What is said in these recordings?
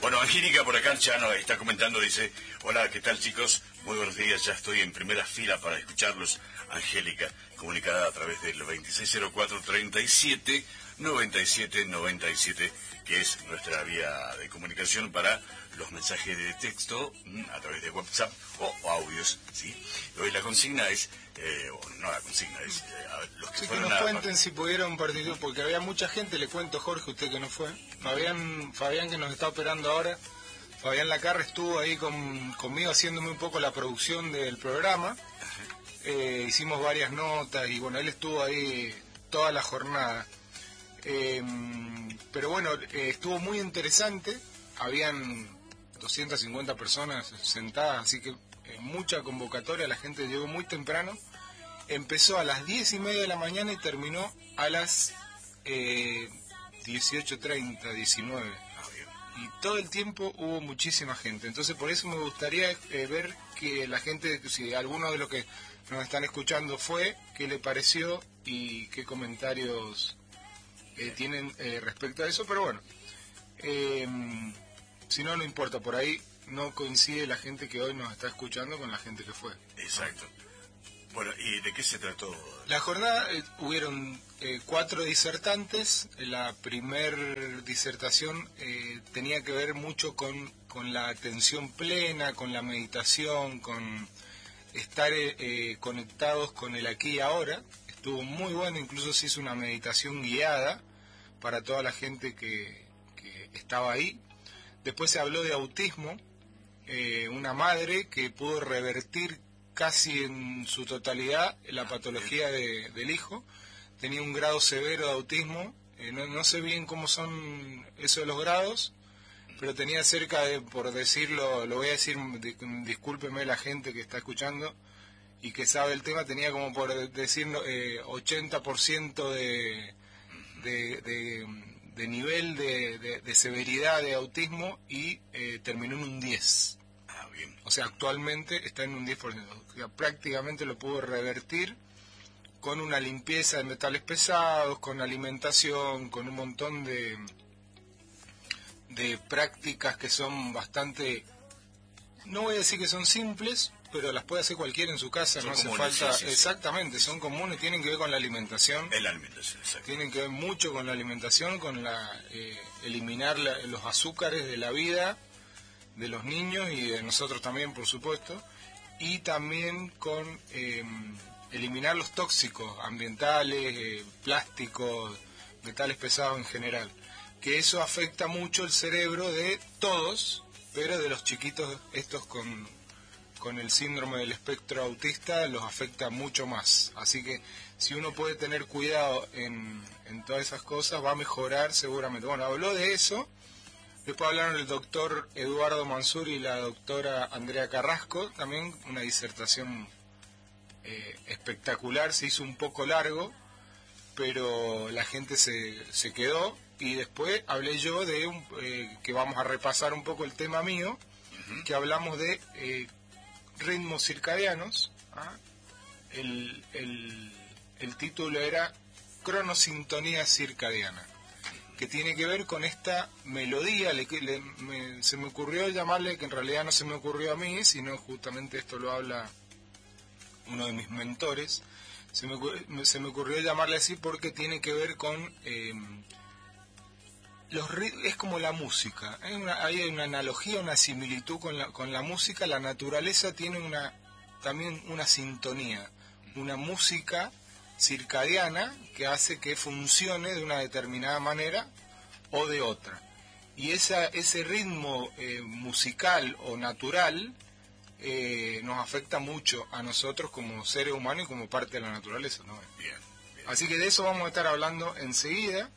Bueno, Angélica por acá ya nos está comentando, dice: hola, ¿qué tal, chicos? Muy buenos días, ya estoy en primera fila para escucharlos. Angélica, comunicada a través del 2604-37-97-97, que es nuestra vía de comunicación para los mensajes de texto a través de WhatsApp o audios, ¿sí? Hoy la consigna es, no la consigna, es los que sí, fueron que nos cuenten si pudieron participar, porque había mucha gente, le cuento, Jorge, usted que no fue, Fabián que nos está operando ahora, Fabián Lacarra estuvo ahí conmigo haciéndome un poco la producción del programa, hicimos varias notas y bueno, él estuvo ahí toda la jornada, pero bueno, estuvo muy interesante, habían 250 personas sentadas, así que mucha convocatoria, la gente llegó muy temprano, empezó a las 10:30 de la mañana y terminó a las 18:30, 19. Y todo el tiempo hubo muchísima gente. Entonces por eso me gustaría ver que la gente, si alguno de los que nos están escuchando fue, qué le pareció y qué comentarios tienen respecto a eso. Pero bueno, si no, no importa, por ahí no coincide la gente que hoy nos está escuchando con la gente que fue. Exacto. Bueno, ¿y de qué se trató? La jornada, hubieron 4 disertantes. La primer disertación tenía que ver mucho con la atención plena, con la meditación, con estar conectados con el aquí y ahora. Estuvo muy bueno, incluso se hizo una meditación guiada para toda la gente que estaba ahí. Después se habló de autismo, una madre que pudo revertir casi en su totalidad la patología del hijo, tenía un grado severo de autismo, no sé bien cómo son esos de los grados, pero tenía cerca de, por decirlo, lo voy a decir, discúlpeme la gente que está escuchando y que sabe el tema, tenía como por decir 80% de nivel de severidad de autismo y terminó en un 10. O sea, actualmente está en un 10%. O sea, prácticamente lo pudo revertir con una limpieza de metales pesados, con alimentación, con un montón de prácticas que son bastante, no voy a decir que son simples, pero las puede hacer cualquiera en su casa, son no hace comunes, falta, sí. Exactamente, son comunes, tienen que ver con la alimentación. En la alimentación, exacto. Tienen que ver mucho con la alimentación, con eliminar los azúcares de la vida de los niños y de nosotros también, por supuesto, y también con eliminar los tóxicos ambientales, plásticos, metales pesados en general, que eso afecta mucho el cerebro de todos, pero de los chiquitos estos con el síndrome del espectro autista los afecta mucho más. Así que si uno puede tener cuidado en todas esas cosas, va a mejorar seguramente. Bueno, habló de eso. Después hablaron el doctor Eduardo Mansur y la doctora Andrea Carrasco, también una disertación espectacular, se hizo un poco largo, pero la gente se quedó. Y después hablé yo de que vamos a repasar un poco el tema mío, que hablamos de ritmos circadianos. El título era Cronosintonía circadiana, que tiene que ver con esta melodía, se me ocurrió llamarle, que en realidad no se me ocurrió a mí, sino justamente esto lo habla uno de mis mentores, se me ocurrió llamarle así porque tiene que ver con es como la música, hay una analogía, una similitud con la música. La naturaleza tiene también una sintonía, una música circadiana que hace que funcione de una determinada manera o de otra, y ese ritmo musical o natural nos afecta mucho a nosotros como seres humanos y como parte de la naturaleza, ¿no? Bien. Así que de eso vamos a estar hablando enseguida.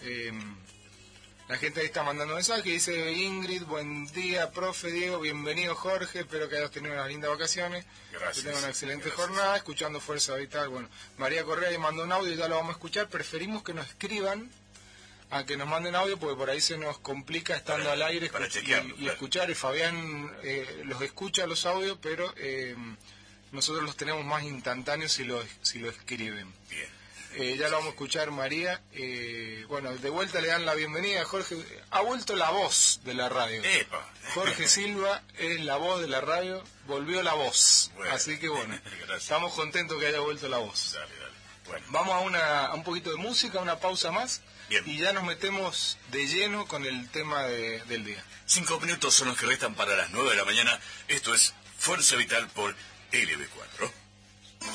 La gente ahí está mandando mensajes, dice Ingrid: buen día, profe Diego, bienvenido Jorge, espero que hayas tenido unas lindas vacaciones. Gracias. Que tengas una excelente jornada, escuchando Fuerza Vital. Bueno, María Correa ahí mandó un audio, ya lo vamos a escuchar. Preferimos que nos escriban a que nos manden audio, porque por ahí se nos complica estando al aire y escuchar, y Fabián los escucha los audios, pero nosotros los tenemos más instantáneos si lo escriben. Bien. Ya lo vamos a escuchar, María. Bueno, de vuelta le dan la bienvenida a Jorge. Ha vuelto la voz de la radio. ¡Epa! Jorge Silva es la voz de la radio, volvió la voz. Bueno, así que bueno, gracias. estamos contentos que haya vuelto la voz. Dale. Bueno. Vamos a un poquito de música, una pausa más. Bien. Y ya nos metemos de lleno con el tema del día. 5 minutos son los que restan para las 9 de la mañana. Esto es Fuerza Vital por LB4.